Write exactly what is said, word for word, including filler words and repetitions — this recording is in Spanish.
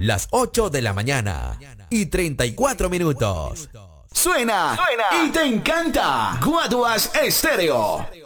las ocho de la mañana y treinta y cuatro minutos. Suena, Suena y te encanta. Guaduas Estéreo.